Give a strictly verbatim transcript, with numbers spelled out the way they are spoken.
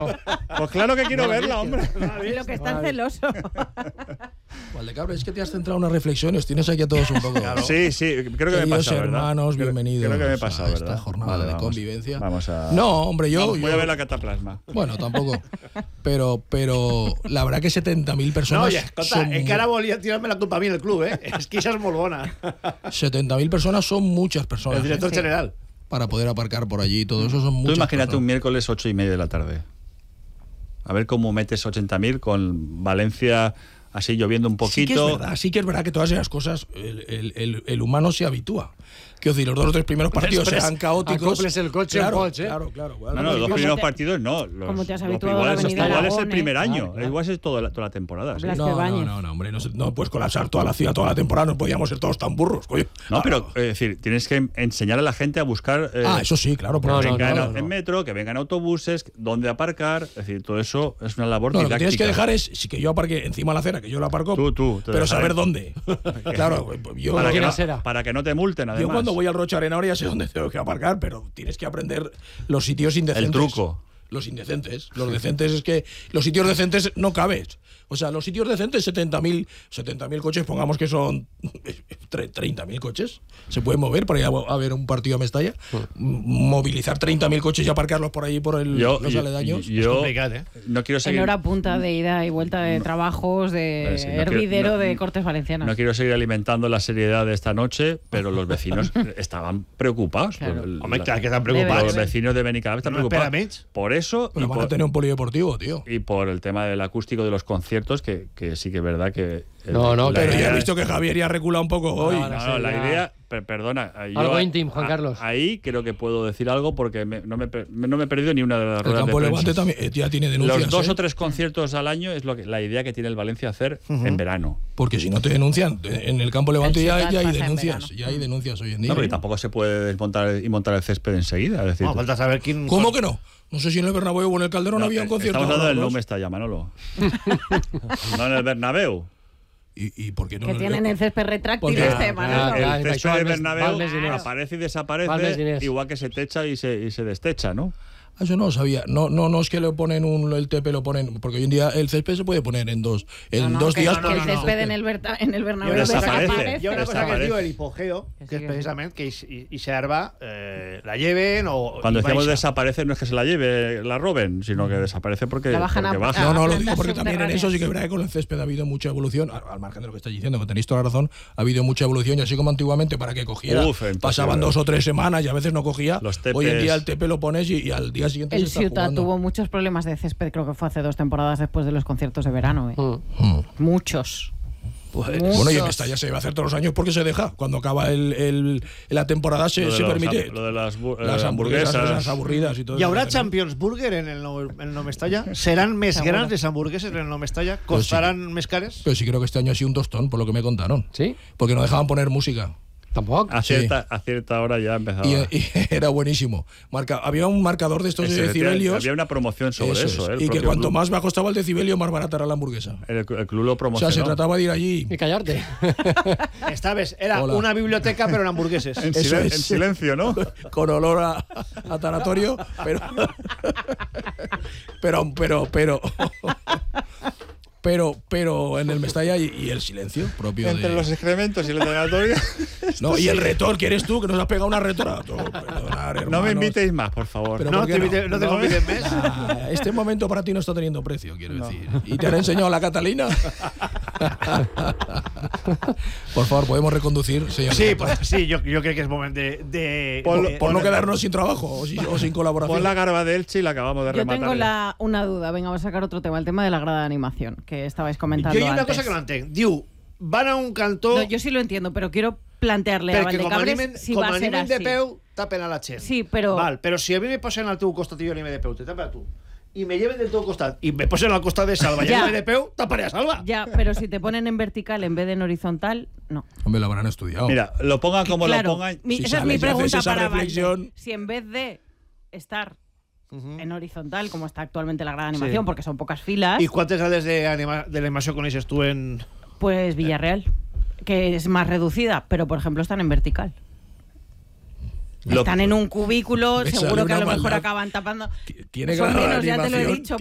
Pues claro que quiero verla, hombre. Lo que está celoso. Valdecabra, es que te has centrado en una reflexión y os tienes aquí a todos un poco. Claro. Sí, sí, creo que me he pasado, ¿verdad? hermanos, bienvenidos. Creo que me he pasado, a ¿verdad? esta jornada Vale, de vamos, convivencia. Vamos a... No, hombre, yo... Vamos, voy yo, a ver la cataplasma. Bueno, tampoco. Pero, pero la verdad que setenta mil personas... No, oye, escolta, es que ahora volví a tirarme la culpa a mí en el club, ¿eh? Es que esa es muy buena. setenta mil personas son muchas personas. El director ¿eh? general. Para poder aparcar por allí y todo eso son muchas Tú imagínate personas. un miércoles ocho y media de la tarde. A ver cómo metes ochenta mil con Valencia así lloviendo un poquito. Sí que es verdad, sí que es verdad que todas esas cosas el, el, el, el humano se habitúa. Quiero decir, los dos o tres primeros partidos Después, serán caóticos. acoples el coche claro, al coche. Claro, claro, claro. No, no, los dos primeros partidos no. Los, ¿Cómo te has los- habituado igual a es, la Avenida igual es el Aragón, primer eh? año, Claro, claro. igual es toda la, toda la temporada. sí. Blas No, no, Cebañez. no, no, hombre, no, se- no puedes colapsar toda la ciudad, toda la temporada, no podíamos ser todos tan burros, coño. No, pero es decir, tienes que enseñar a la gente a buscar eh, Ah, eso sí, claro. que porque- No, no, vengan no, no. en metro, que vengan autobuses, dónde aparcar. Es decir, todo eso es una labor No, lo que didáctica. tienes que dejar es sí, que yo aparque encima de la acera, que yo la aparco, Tú, tú, te pero dejaré. saber dónde. Claro, yo, para, que ¿Quién no, será? para que no te multen, además. yo cuando voy al Rocha Arena ahora ya sé dónde tengo que aparcar, pero tienes que aprender los sitios indecentes. El truco. Los indecentes. Los decentes es que los sitios decentes no cabes. O sea, los sitios decentes, setenta mil coches, pongamos que son treinta mil coches. Se pueden mover para ir a, a ver un partido a Mestalla. M- Movilizar treinta mil coches y aparcarlos por ahí por el, Yo, los yo- aledaños. yo complicado, ¿eh? no quiero En seguir. hora punta de ida y vuelta de trabajos, de Eh, sí, no quiero- hervidero no- de Cortes Valencianas. No quiero seguir alimentando la seriedad de esta noche, pero los vecinos estaban preocupados. Claro. El- Hombre, la- claro que están Debe, preocupados. Los vecinos de Benicalap están No preocupados. espera, Mitch. Por eso Pero y van a por, tener un polideportivo, tío. y por el tema del acústico de los conciertos, que, que sí que es verdad que. el- No, no, la Pero ya idea- he visto que Javier ya recula un poco hoy. No, no, la idea, per- perdona. yo Algo a- íntimo, Juan a- Carlos. Ahí creo que puedo decir algo porque me- no, me, pe- no me he perdido ni una de las El ruedas de campo prensa. Levante también eh, ya tiene denuncias. Los dos ¿eh? o tres conciertos al año es lo que, la idea que tiene el Valencia hacer en verano. Porque si no te denuncian, en el campo Levante El ya, Ciutat ya hay pasa en denuncias. verano. Ya hay denuncias hoy en día. No, pero tampoco se puede desmontar y montar el césped enseguida. Es decir, No, falta saber quién. ¿Cómo que no? No sé si en el Bernabéu o en el Calderón no, había un eh, concierto. Estamos hablando del ¿no? No Mestalla, Manolo. No en el Bernabéu. ¿Y, y por qué no? Que en tienen el césped retráctil Porque- este, Ah, Manolo. claro. El Valmes- césped de Valmes Bernabéu Diners. aparece y Valmes desaparece, Diners. igual que se techa y se, y se destecha, ¿no? Ah, eso no lo sabía. No, no, no es que le ponen un, el T P lo ponen, porque hoy en día el césped se puede poner en dos, en No, no, dos que, días. que ponen el el césped en el, Berta- en el Bernabéu Desaparece. desaparece. Y una cosa que Desaparece. digo el hipogeo, Que que sí, es que- precisamente que y, y Serva eh, la lleven o. Cuando y decíamos baixa. desaparece no es que se la lleve, la roben, sino que desaparece porque, La bajan porque a- baja. No, no, lo Haciendas digo porque también en eso sí que es verdad que con el césped ha habido mucha evolución, al, al margen de lo que estáis diciendo, que tenéis toda la razón, ha habido mucha evolución y así como antiguamente para que cogiera, Uf, imposible. pasaban dos o tres semanas y a veces no cogía, Los hoy en tepes. día el T P lo pones y, y al día siguiente El se está Ciutat jugando. tuvo muchos problemas de césped, creo que fue hace dos temporadas después de los conciertos de verano. ¿eh? Mm. Mm. Muchos. Pues, Muchos. bueno, y en Mestalla se va a hacer todos los años porque se deja. Cuando acaba el, el- la temporada se, Lo de se los- permite. lo de las bu- las eh, hamburguesas, hamburguesas. esas aburridas y todo. ¿Y eso. haurà Champions Burger en el, no, en el No Mestalla? ¿Serán més Seguro. grans les hamburgueses en el No Mestalla? Pues sí. ¿Costarán més cares? Pero sí creo que este año ha sido un tostón, por lo que me contaron. ¿Sí? Porque no dejaban poner música. ¿Tampoco? A cierta, a cierta hora ya empezaba. Y, y era buenísimo. Marca, había un marcador de estos Ese, de decibelios. había una promoción sobre eso. Eso es. ¿eh? El y que propio cuanto club. más bajo estaba el decibelio, más barata era la hamburguesa. El, el club lo O promocionó. sea, se trataba de ir allí. Y callarte. Esta vez era Hola. una biblioteca, pero en hamburgueses. En, Eso silen- es. en silencio, ¿no? Con olor a, a tanatorio, pero. Pero, pero, pero. Pero, pero en el Mestalla y, y el silencio propio Entre de. los excrementos y el entrenatorio. No, y el retor, que eres tú, que nos has pegado una retora. Tú, perdonar, No hermanos. me invitéis más, por favor. Pero No ¿por qué te, no? invite- no te No, conviden més? Ah, este momento para ti no está teniendo precio, quiero decir. ¿Y te han enseñado la Catalina? Por favor, ¿podemos reconducir, señor? Sí, pues, sí, yo, yo creo que es momento de... de, Por- de- Por no quedarnos sin trabajo o sin, o sin colaboración. Pon la garba de Elche y la acabamos de Yo rematar. tengo ya. la, una duda. Venga, vamos a sacar otro tema. El tema de la grada de animación, que estabais comentando yo hay una antes. cosa que no entenc. Diu, van a un cantó... No, yo sí lo entiendo, pero quiero plantearle a perquè com Valdecabres animen, si com va a ser animen así. de peu, tapen a la gent. Sí, però- Val, però si a mi me posen al teu costat i jo anime de peu, te tapen a tu, i me lleven del teu costat i me posen al costat de Salva i Ja. anime de peu, taparé a Salva. Ya, pero si te ponen en vertical en vez de en horizontal, no. Hombre, lo habrán estudiado. Mira, lo pongan como Claro, lo pongan. mi- si esa es sales mi y haces pregunta esa para Valde. reflexión- Si en vez de estar en horizontal, como está actualmente la grada de animación, Sí. porque son pocas filas, I quantes grades de, anima, de l'animació coneixes tu en... pues Villarreal, que es más reducida, pero por ejemplo están en vertical. Están en un cubículo, Me seguro sale que a una lo mejor maldad. acaban tapando. Tiene Son grado de menos, ya te lo he animación. dicho.